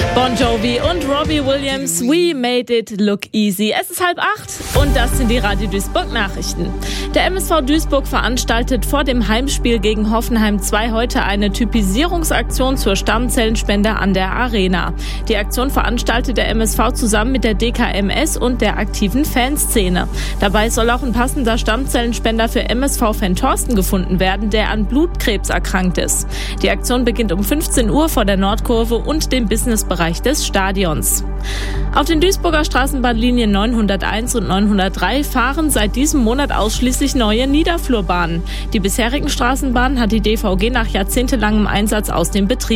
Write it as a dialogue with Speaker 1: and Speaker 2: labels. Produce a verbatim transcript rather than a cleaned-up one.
Speaker 1: Bon Jovi und Robbie Williams, We Made It Look Easy. Es ist halb acht und das sind die Radio Duisburg Nachrichten. Der M S V Duisburg veranstaltet vor dem Heimspiel gegen Hoffenheim zwei heute eine Typisierungsaktion zur Stammzellenspende an der Arena. Die Aktion veranstaltet der M S V zusammen mit der D K M S und der aktiven Fanszene. Dabei soll auch ein passender Stammzellenspender für M S V-Fan Thorsten gefunden werden, der an Blutkrebs erkrankt ist. Die Aktion beginnt um fünfzehn Uhr vor der Nordkurve und dem Businessbereich des Stadions. Auf den Duisburger Straßenbahnlinien neunhunderteins und neunhundertdrei fahren seit diesem Monat ausschließlich neue Niederflurbahnen. Die bisherigen Straßenbahnen hat die D V G nach jahrzehntelangem Einsatz aus dem Betrieb